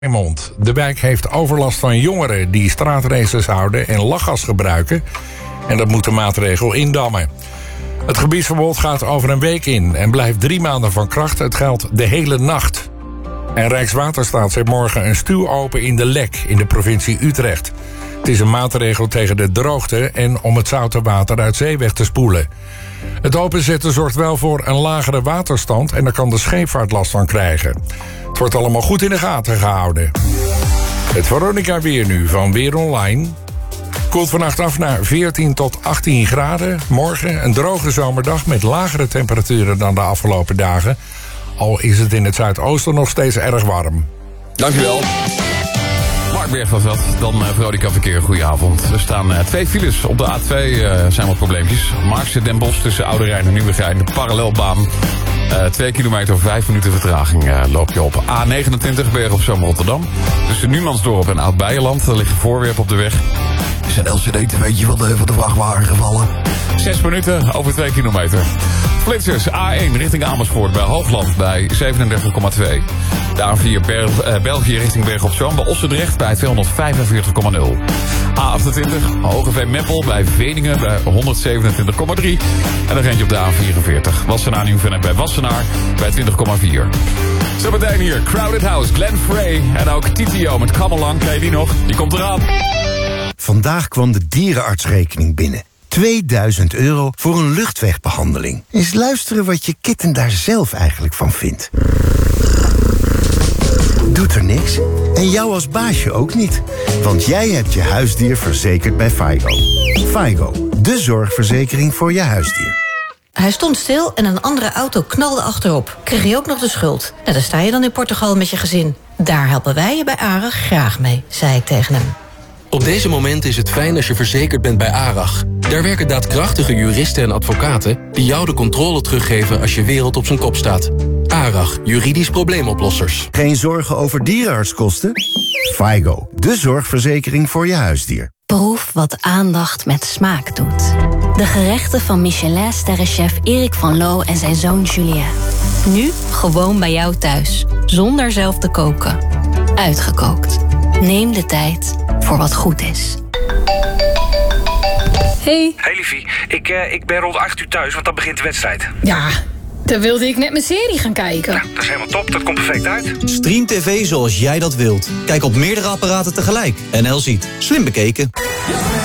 Rijnmond. De wijk heeft overlast van jongeren die straatraces houden en lachgas gebruiken. En dat moet de maatregel indammen. Het gebiedsverbod gaat over een week in en blijft 3 maanden van kracht. Het geldt de hele nacht. En Rijkswaterstaat zet morgen een stuw open in de Lek in de provincie Utrecht. Het is een maatregel tegen de droogte en om het zoute water uit zee weg te spoelen. Het openzetten zorgt wel voor een lagere waterstand en daar kan de scheepvaart last van krijgen. Het wordt allemaal goed in de gaten gehouden. Het Veronica weer nu van Weer Online. Koelt vannacht af naar 14 tot 18 graden. Morgen een droge zomerdag met lagere temperaturen dan de afgelopen dagen. Al is het in het zuidoosten nog steeds erg warm. Dankjewel. Mark Berg was dat. Dan Veronica Verkeer, goedenavond. Er staan 2 files. Op de A2 zijn wat probleempjes. Maartse Den Bosch tussen Oude Rijn en Nieuwegein. De parallelbaan. 2 kilometer, 5 minuten vertraging loop je op. A29 Bergen op Zoom Rotterdam. Tussen Numansdorp en Oud-Beijerland. Er liggen voorwerpen op de weg. Is een LCD-tv'tje van de vrachtwagen gevallen. 6 minuten over 2 kilometer. Flitsers A1 richting Amersfoort bij Hoogland bij 37,2. De A4 België richting Bergen op Zoom bij Ossendrecht bij 245,0. A28 Hogeveen-Meppel bij Veningen bij 127,3. En dan eentje op de A44 Wassenaar-Nieuw-Vennep bij Wassenaar bij 20,4. Zometeen hier Crowded House, Glenn Frey en ook TTO met Come Along. Krijg je die nog? Die komt eraan. Vandaag kwam de dierenartsrekening binnen. €2000 voor een luchtwegbehandeling. Eens luisteren wat je kitten daar zelf eigenlijk van vindt. Doet er niks? En jou als baasje ook niet. Want jij hebt je huisdier verzekerd bij FIGO. FIGO, de zorgverzekering voor je huisdier. Hij stond stil en een andere auto knalde achterop. Kreeg je ook nog de schuld? Nou, daar sta je dan in Portugal met je gezin. Daar helpen wij je bij ARAG graag mee, zei ik tegen hem. Op deze moment is het fijn als je verzekerd bent bij ARAG. Daar werken daadkrachtige juristen en advocaten die jou de controle teruggeven als je wereld op zijn kop staat. ARAG, juridisch probleemoplossers. Geen zorgen over dierenartskosten? FIGO, de zorgverzekering voor je huisdier. Proef wat aandacht met smaak doet. De gerechten van Michelin-sterrenchef Erik van Loo en zijn zoon Julien. Nu gewoon bij jou thuis, zonder zelf te koken. Uitgekookt. Neem de tijd voor wat goed is. Hey Liefie, ik ben rond 8 uur thuis, want dan begint de wedstrijd. Ja, dan wilde ik net mijn serie gaan kijken. Nou, dat is helemaal top, dat komt perfect uit. Stream TV zoals jij dat wilt. Kijk op meerdere apparaten tegelijk. NL Ziet. Slim bekeken.